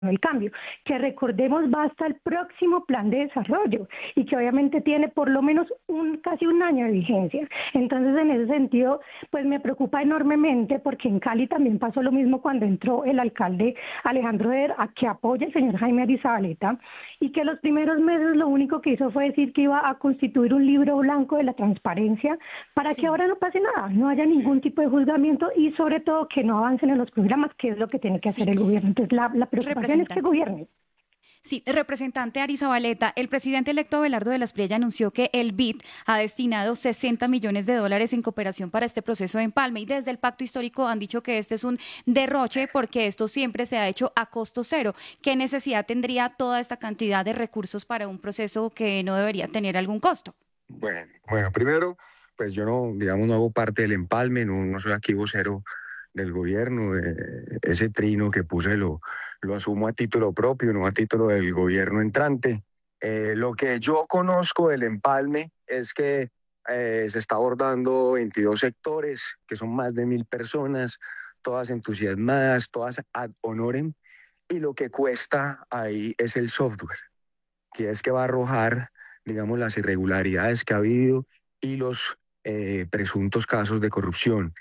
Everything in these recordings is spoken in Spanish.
del cambio, que recordemos va hasta el próximo plan de desarrollo y que obviamente tiene por lo menos casi un año de vigencia. Entonces, en ese sentido, pues me preocupa enormemente porque en Cali también pasó lo mismo cuando entró el alcalde Alejandro Eder, a que apoya el señor Jaime Arizabaleta, y que los primeros meses lo único que hizo fue decir que iba a constituir un libro blanco de la transparencia para que ahora no pase nada, no haya ningún tipo de juzgamiento y sobre todo que no avancen en los programas, que es lo que tiene que hacer el gobierno. Entonces, la preocupación es que gobierne. Sí, representante Arizabaleta, el presidente electo Abelardo de la Espriella anunció que el BID ha destinado 60 millones de dólares en cooperación para este proceso de empalme y desde el Pacto Histórico han dicho que este es un derroche porque esto siempre se ha hecho a costo cero. ¿Qué necesidad tendría toda esta cantidad de recursos para un proceso que no debería tener algún costo? Bueno, primero, pues yo no, digamos, no hago parte del empalme, no soy aquí vocero del gobierno. Ese trino que puse lo asumo a título propio, no a título del gobierno entrante. Lo que yo conozco del empalme es que se está abordando 22 sectores, que son más de 1.000 personas, todas entusiasmadas, todas ad honorem, y lo que cuesta ahí es el software, que es que va a arrojar, digamos, las irregularidades que ha habido y los presuntos casos de corrupción.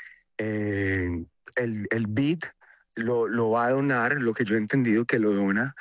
El BID lo va a donar, lo que yo he entendido que lo dona,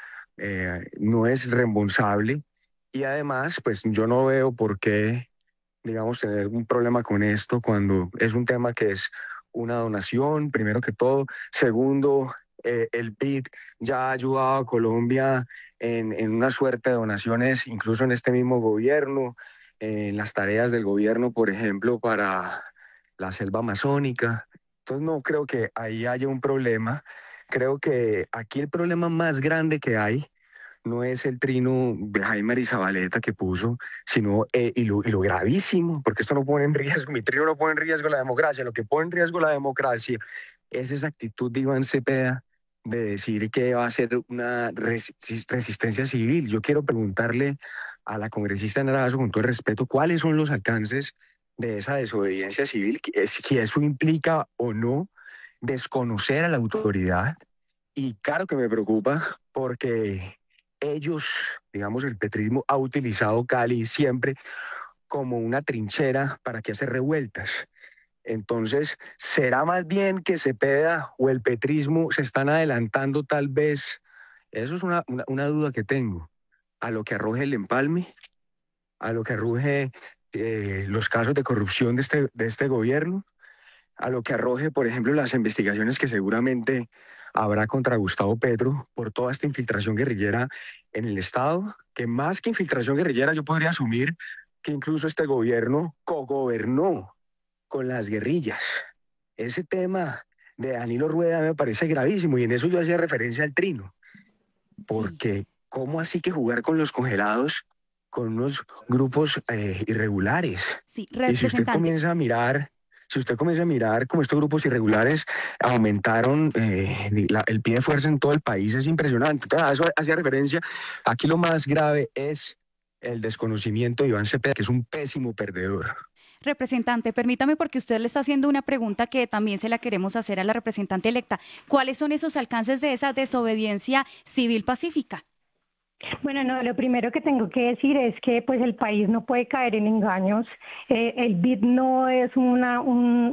no es reembolsable y además, pues yo no veo por qué, digamos, tener un problema con esto cuando es un tema que es una donación, primero que todo. Segundo, el BID ya ha ayudado a Colombia en una suerte de donaciones, incluso en este mismo gobierno, en las tareas del gobierno, por ejemplo, para la selva amazónica. Entonces no creo que ahí haya un problema. Creo que aquí el problema más grande que hay no es el trino de Jaime Arizabaleta que puso, sino y lo gravísimo, porque esto no pone en riesgo, mi trino no pone en riesgo la democracia, lo que pone en riesgo la democracia es esa actitud de Iván Cepeda de decir que va a ser una resistencia civil. Yo quiero preguntarle a la congresista Narazo, con todo el respeto, cuáles son los alcances de esa desobediencia civil, si eso implica o no desconocer a la autoridad. Y claro que me preocupa porque ellos, digamos, el petrismo ha utilizado Cali siempre como una trinchera para que hacer revueltas. Entonces, ¿será más bien que Cepeda o el petrismo se están adelantando tal vez? Eso es una duda que tengo. A lo que arroje el empalme, a lo que arroje los casos de corrupción de este gobierno, a lo que arroje, por ejemplo, las investigaciones que seguramente habrá contra Gustavo Petro por toda esta infiltración guerrillera en el Estado, que más que infiltración guerrillera yo podría asumir que incluso este gobierno cogobernó con las guerrillas. Ese tema de Danilo Rueda me parece gravísimo y en eso yo hacía referencia al trino, porque ¿cómo así que jugar con los congelados con unos grupos irregulares? Sí, Y si usted comienza a mirar... Si usted comienza a mirar cómo estos grupos irregulares aumentaron el pie de fuerza en todo el país, es impresionante. Entonces, a eso hacía referencia. Aquí lo más grave es el desconocimiento de Iván Cepeda, que es un pésimo perdedor. Representante, permítame porque usted le está haciendo una pregunta que también se la queremos hacer a la representante electa. ¿Cuáles son esos alcances de esa desobediencia civil pacífica? Bueno, no, lo primero que tengo que decir es que pues el país no puede caer en engaños. El BID no es una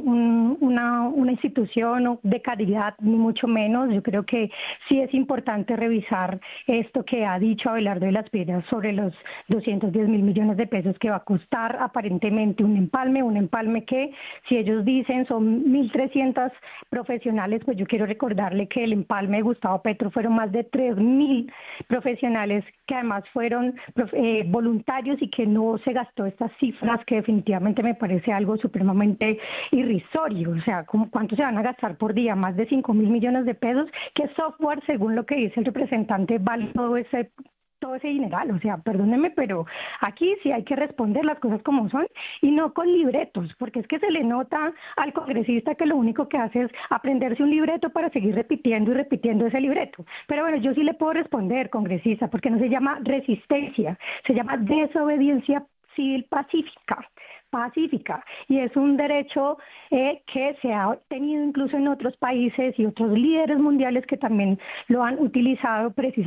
institución de caridad, ni mucho menos. Yo creo que sí es importante revisar esto que ha dicho Abelardo de las Piedras sobre los 210.000 millones de pesos que va a costar aparentemente un empalme que, si ellos dicen son 1.300 profesionales, pues yo quiero recordarle que el empalme de Gustavo Petro fueron más de 3.000 profesionales que además fueron voluntarios y que no se gastó estas cifras, que definitivamente me parece algo supremamente irrisorio. O sea, ¿cuánto se van a gastar por día? Más de 5.000 millones de pesos. ¿Qué software, según lo que dice el representante, vale todo ese dineral? O sea, perdónenme, pero aquí sí hay que responder las cosas como son y no con libretos, porque es que se le nota al congresista que lo único que hace es aprenderse un libreto para seguir repitiendo y repitiendo ese libreto. Pero bueno, yo sí le puedo responder, congresista, porque no se llama resistencia, se llama desobediencia civil pacífica. pacífica y es un derecho que se ha tenido incluso en otros países y otros líderes mundiales que también lo han utilizado precisamente